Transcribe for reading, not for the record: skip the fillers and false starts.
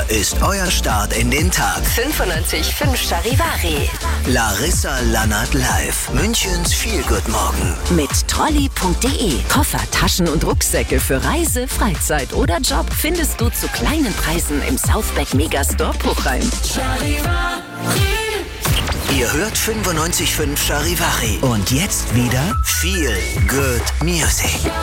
Hier ist euer Start in den Tag. 95.5 Charivari. Larissa Lannert live. Münchens Feel-Good-Morgen. Mit Trolley.de. Koffer, Taschen und Rucksäcke für Reise, Freizeit oder Job findest du zu kleinen Preisen im Southback Megastore Puchheim. Ihr hört 95.5 Charivari. Und jetzt wieder Feel Good Music.